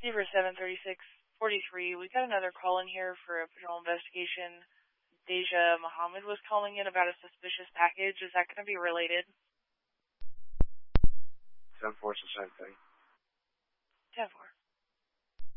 Receiver 73643, we got another call in here for a patrol investigation. Deja Muhammad was calling in about a suspicious package. Is that going to be related? 10-4, it's the same thing. 10-4.